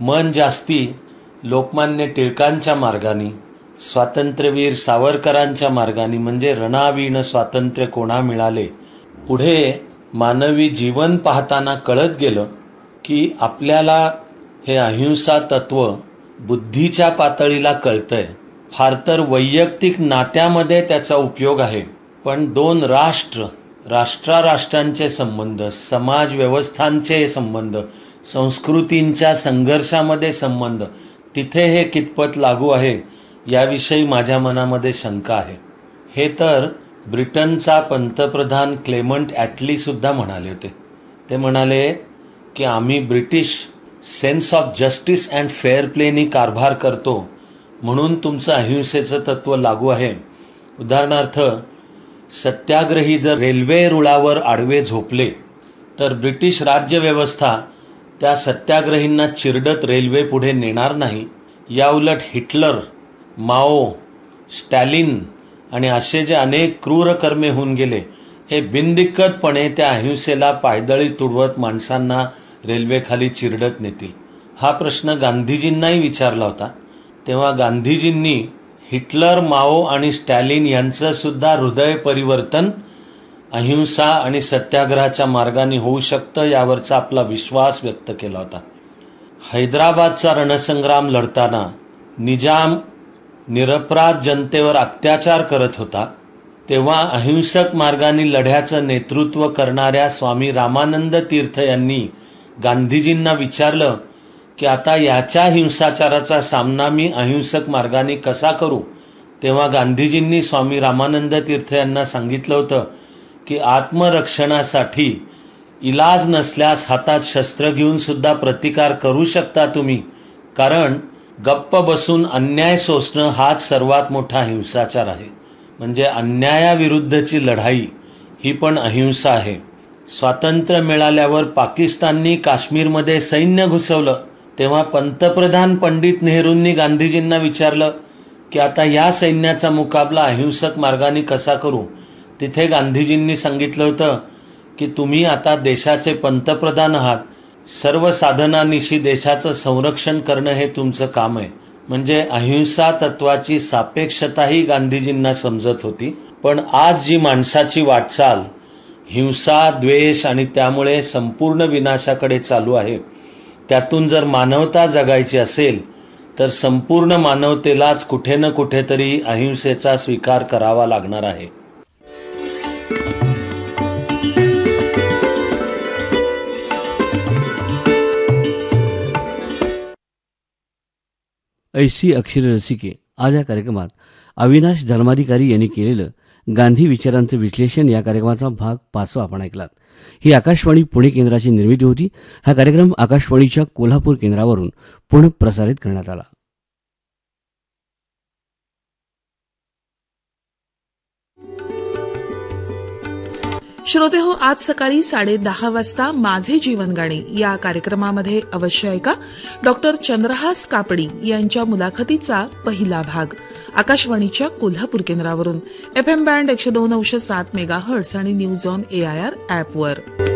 मन जास्ती लोकमान्य टिळकांच्या मार्गाने, स्वातंत्र्यवीर सावरकरांच्या मार्गाने, म्हणजे रणाविण स्वातंत्र्य कोणा मिळाले. पुढे मानवी जीवन पाहताना कळत गेलं की आपल्याला हे अहिंसा तत्व बुद्धीच्या पातळीला कळतंय. फार तर वैयक्तिक नात्यामध्ये त्याचा उपयोग आहे, पण दोन राष्ट्रांचे संबंध, समाज व्यवस्थांचे संबंध, संस्कृतींच्या संघर्षामध्ये संबंध, तिथे हे कितपत लागू आहे याविषयी माझ्या मनामध्ये शंका आहे. हे तर ब्रिटनचा पंतप्रधान क्लेमंट ॲटली सुद्धा म्हणाले होते. ते म्हणाले की आम्ही British sense of justice and fair plenty कारभार करतो, म्हणून तुमचं अहिंसेचं तत्व लागू आहे. उदाहरणार्थ, सत्याग्रही जर रेल्वे रुळावर आडवे झोपले तर ब्रिटिश राज्यव्यवस्था त्या सत्याग्रहींना चिरडत रेल्वे पुढे नेणार नाही. याउलट हिटलर, माओ, स्टॅलिन आणि असे जे अनेक क्रूरकर्मे होऊन गेले, हे बिनदिक्कतपणे त्या अहिंसेला पायदळी तुडवत माणसांना रेल्वेखाली चिरडत नेतील. हा प्रश्न गांधीजींनाही विचारला होता. तेव्हा गांधीजींनी हिटलर, माओ आणि स्टॅलिन यांचं सुद्धा हृदय परिवर्तन अहिंसा आणि सत्याग्रहाच्या मार्गाने होऊ शकतं यावरचा आपला विश्वास व्यक्त केला होता. हैदराबादचा रणसंग्राम लढताना निजाम निरपराध जनतेवर अत्याचार करत होता, तेव्हा अहिंसक मार्गाने लढ्याचं नेतृत्व करणाऱ्या स्वामी रामानंद तीर्थ यांनी गांधीजींना विचारलं की आता याच्या हिंसाचाराचा सामना मी अहिंसक मार्गाने कसा करू. तेव्हा गांधीजींनी स्वामी रामानंद तीर्थ यांना सांगितलं होतं की आत्मरक्षणासाठी इलाज नसल्यास हातात शस्त्र घेऊन सुद्धा प्रतिकार करू शकता तुम्ही, कारण गप्प बसून अन्याय सोसणं हाच सर्वात मोठा हिंसाचार आहे. म्हणजे अन्यायाविरुद्धची लढाई ही पण अहिंसा आहे. स्वातंत्र्य मिळाल्यावर पाकिस्ताननी काश्मीरमध्ये सैन्य घुसवलं, तेव्हा पंतप्रधान पंडित नेहरूंनी गांधीजींना विचारलं की आता या सैन्याचा मुकाबला अहिंसक मार्गाने कसा करू. तिथे गांधीजींनी सांगितलं होतं की तुम्ही आता देशाचे पंतप्रधान आहात, सर्व साधनानिशी देशाचं संरक्षण करणं हे तुमचं काम आहे. म्हणजे अहिंसा तत्वाची सापेक्षताही गांधीजींना समजत होती. पण आज जी माणसाची वाटचाल हिंसा, द्वेष आणि त्यामुळे संपूर्ण विनाशाकडे चालू आहे, त्यातून जर मानवता जगायची असेल तर संपूर्ण मानवतेलाच कुठे न कुठेतरी अहिंसेचा स्वीकार करावा लागणार आहे. ऐसी अक्षर रसिके. आज या कार्यक्रमात अविनाश धर्माधिकारी यांनी केलेलं गांधी विचारांचं विश्लेषण या कार्यक्रमाचा भाग 5 आपण ऐकलात. ही आकाशवाणी पुणे केंद्राची निर्मिती होती. हा कार्यक्रम आकाशवाणीच्या कोल्हापूर केंद्रावरून पुनःप्रसारित करण्यात आला. श्रोतेहो, आज सकाळी 10:30 वाजता माझे जीवन गाणे या कार्यक्रमामध्ये अवश्य ऐका डॉक्टर चंद्रहास कापडी यांच्या मुलाखतीचा पहिला भाग आकाशवाणीच्या कोल्हापूर केंद्रावरून FM बँड 102.7 मेगाहर्ट्झ आणि न्यूज ऑन AIR ॲपवर.